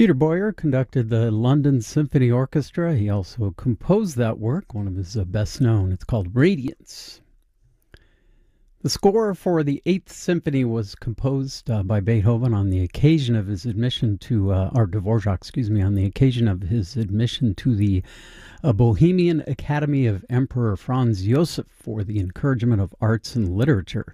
Peter Boyer conducted the London Symphony Orchestra. He also composed that work, one of his best known. It's called Radiance. The score for the Eighth Symphony was composed by Beethoven on the occasion of his admission to, or Dvorak, on the occasion of his admission to the Bohemian Academy of Emperor Franz Joseph for the encouragement of arts and literature.